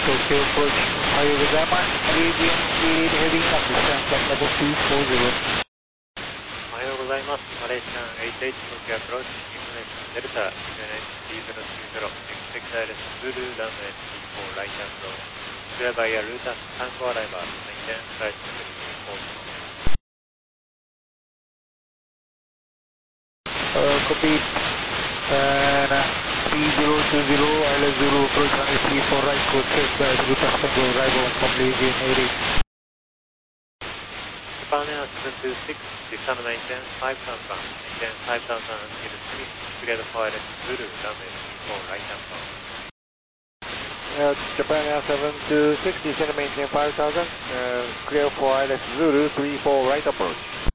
Tokyo approach. おはようございます。Malaysian Air Heavy Up Descent at level 240. おはようございます。マレーシアン88東京アプローチ、インフレーションデルタ、UNH3090、Expect ILS Zulu, runway 34 right approach, clear by a route Tango arrival, maintain flight level 24. Copy. 3020 ILS Zulu approach runway 34 right, code 6 by route Tango arrival from Malaysian Air. Japan Air 726, descend maintain 5000, maintain 5000 until 3, cleared for ILS Zulu, runway 34 right approach. Japan Air 726, descend maintain 5000, clear for ILS Zulu, 34 right approach.